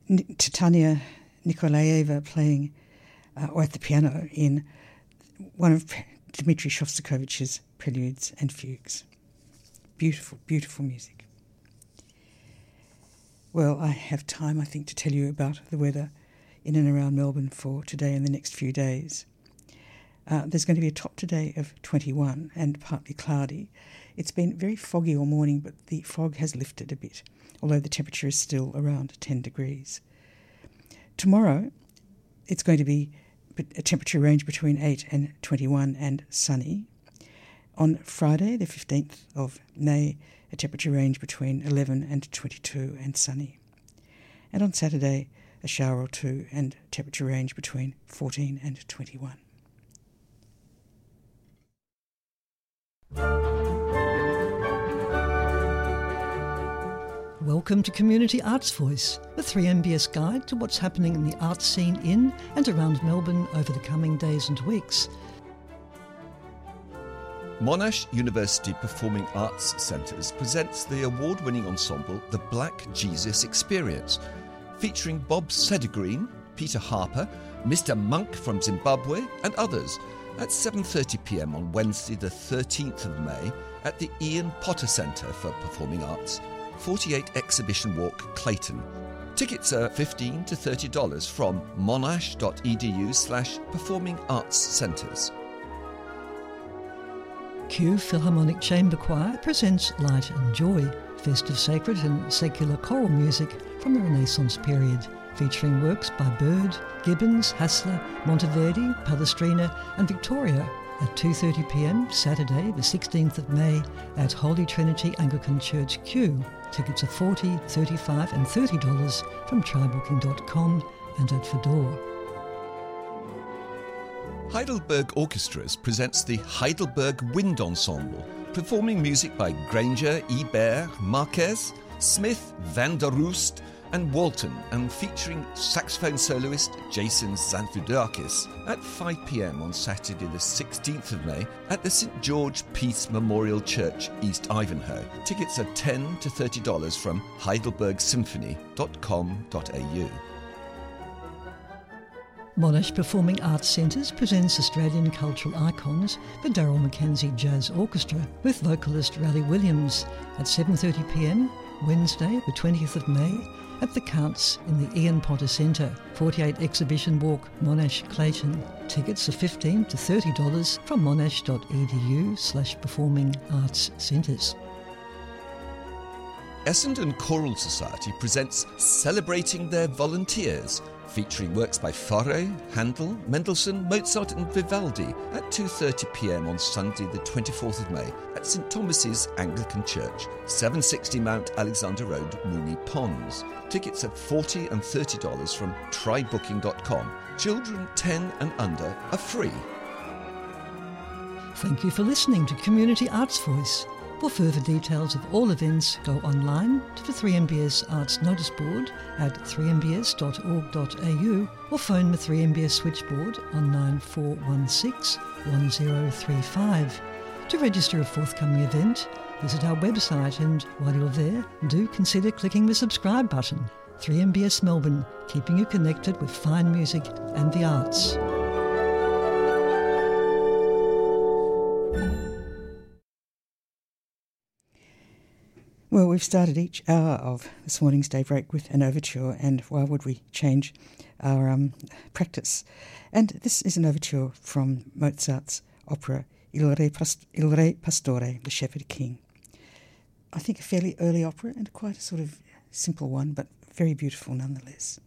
Titania Nikolaeva playing or at the piano in one of Dmitri Shostakovich's preludes and fugues. Beautiful, beautiful music. Well, I have time, I think, to tell you about the weather in and around Melbourne for today and the next few days. There's going to be a top today of 21 and partly cloudy. It's been very foggy all morning, but the fog has lifted a bit, although the temperature is still around 10 degrees. Tomorrow, it's going to be a temperature range between 8 and 21 and sunny. On Friday, the 15th of May, a temperature range between 11 and 22 and sunny. And on Saturday, a shower or two and temperature range between 14 and 21. Welcome to Community Arts Voice, the 3MBS guide to what's happening in the arts scene in and around Melbourne over the coming days and weeks. Monash University Performing Arts Centres presents the award-winning ensemble The Black Jesus Experience, featuring Bob Sedergreen, Peter Harper, Mr. Monk from Zimbabwe and others at 7:30pm on Wednesday the 13th of May at the Ian Potter Centre for Performing Arts, 48 Exhibition Walk, Clayton. Tickets are $15 to $30 from monash.edu/performing arts centres. Kew Philharmonic Chamber Choir presents Light and Joy, festive sacred and secular choral music from the Renaissance period, featuring works by Byrd, Gibbons, Hassler, Monteverdi, Palestrina and Victoria at 2:30pm Saturday the 16th of May at Holy Trinity Anglican Church, Kew. Tickets are $40, $35 and $30 from trybooking.com and at Fedor. Heidelberg Orchestras presents the Heidelberg Wind Ensemble, performing music by Granger, Ibert, Marquez, Smith, Van der Roost and Walton, and featuring saxophone soloist Jason Xanthudakis at 5pm on Saturday the 16th of May at the St George Peace Memorial Church, East Ivanhoe. Tickets are $10 to $30 from heidelbergsymphony.com.au. Monash Performing Arts Centres presents Australian cultural icons, the Darryl Mackenzie Jazz Orchestra with vocalist Raleigh Williams at 7:30pm Wednesday the 20th of May at the Counts in the Ian Potter Centre, 48 Exhibition Walk, Monash, Clayton. Tickets are $15 to $30 from monash.edu/performing arts centres. Essendon Choral Society presents Celebrating Their Volunteers, featuring works by Fauré, Handel, Mendelssohn, Mozart and Vivaldi at 2:30pm on Sunday the 24th of May at St Thomas's Anglican Church, 760 Mount Alexander Road, Moonee Ponds. Tickets are $40 and $30 from trybooking.com. Children 10 and under are free. Thank you for listening to Community Arts Voice. For further details of all events, go online to the 3MBS Arts Notice Board at 3mbs.org.au or phone the 3MBS switchboard on 9416 1035. To register a forthcoming event, visit our website, and while you're there, do consider clicking the subscribe button. 3MBS Melbourne, keeping you connected with fine music and the arts. Well, we've started each hour of this morning's daybreak with an overture, and why would we change our practice? And this is an overture from Mozart's opera Il Re Pastore, The Shepherd King. I think a fairly early opera and quite a sort of simple one, but very beautiful nonetheless.